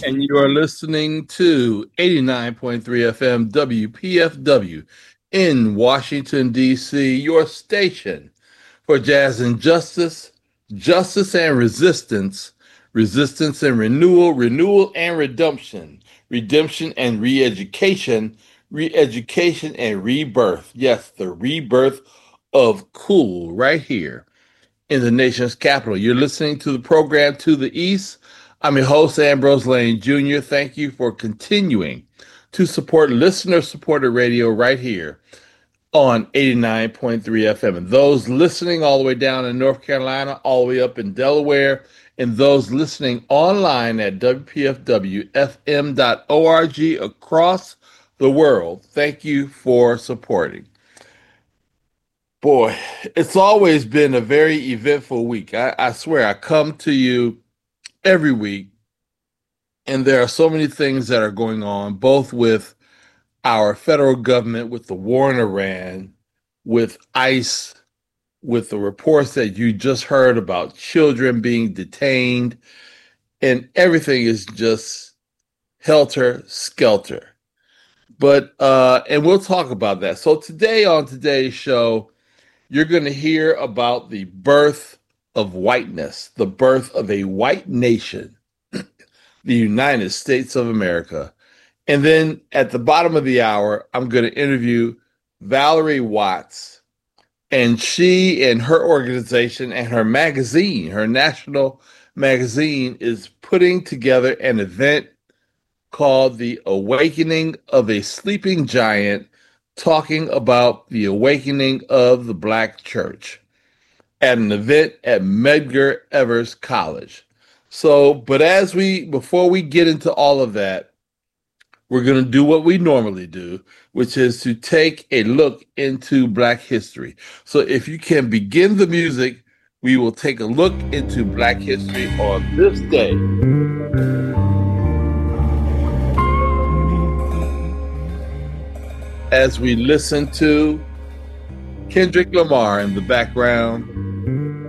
And you are listening to 89.3 FM WPFW in Washington, D.C., your station for jazz and justice, justice and resistance, resistance and renewal, renewal and redemption, redemption and re education, re education and rebirth. Yes, the rebirth of cool right here in the nation's capital. You're listening to the program To the East. I'm your host, Ambrose Lane Jr. Thank you for continuing to support listener supported radio right here on 89.3 FM. And those listening all the way down in North Carolina, all the way up in Delaware, and those listening online at WPFWFM.org across the world, thank you for supporting. Boy, it's always been a very eventful week. I swear, I come to you every week, and there are so many things that are going on, both with our federal government, with the war in Iran, with ICE, with the reports that you just heard about children being detained, and everything is just helter skelter. And we'll talk about that. So today on today's show, you're going to hear about the birth of whiteness, the birth of a white nation, the United States of America. And then at the bottom of the hour, I'm going to interview Valerie Watts. And she and her organization and her magazine, her national magazine, is putting together an event called The Awakening of a Sleeping Giant, talking about the awakening of the Black church at an event at Medgar Evers College. So, before we get into all of that, we're going to do what we normally do, which is to take a look into Black history. So if you can begin the music, we will take a look into Black history on this day. As we listen to Kendrick Lamar in the background,